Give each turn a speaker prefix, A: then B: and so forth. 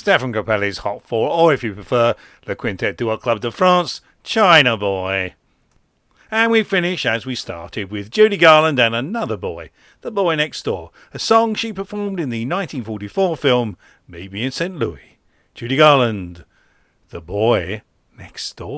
A: Stephen Grappelli's Hot 4, or if you prefer, Le Quintet du Club de France, China Boy. And we finish as we started with Judy Garland and Another Boy, The Boy Next Door, a song she performed in the 1944 film Maybe in St. Louis. Judy Garland, The Boy Next Door.